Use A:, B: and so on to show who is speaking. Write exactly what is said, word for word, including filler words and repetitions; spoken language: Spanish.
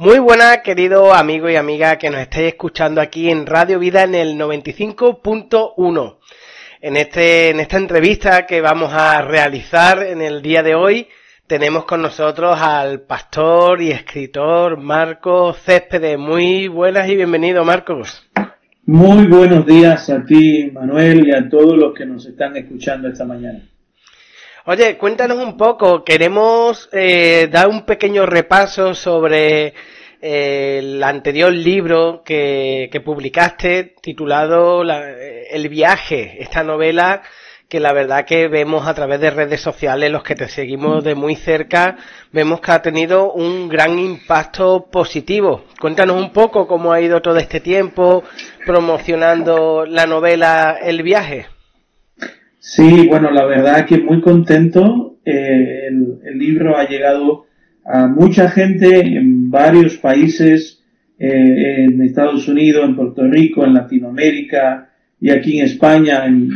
A: Muy buenas, querido amigo y amiga que nos estáis escuchando aquí en Radio Vida en el noventa y cinco punto uno. En este, en esta entrevista que vamos a realizar en el día de hoy, tenemos con nosotros al pastor y escritor Marcos Céspedes. Muy buenas y bienvenido, Marcos.
B: Muy buenos días a ti, Manuel, y a todos los que nos están escuchando esta mañana.
A: Oye, cuéntanos un poco, queremos eh, dar un pequeño repaso sobre eh, el anterior libro que, que publicaste titulado la, El viaje, esta novela que la verdad que vemos a través de redes sociales, los que te seguimos de muy cerca, vemos que ha tenido un gran impacto positivo. Cuéntanos un poco cómo ha ido todo este tiempo promocionando la novela El viaje.
B: Sí, bueno, la verdad que muy contento. Eh, el, el libro ha llegado a mucha gente en varios países, eh, en Estados Unidos, en Puerto Rico, en Latinoamérica y aquí en España, en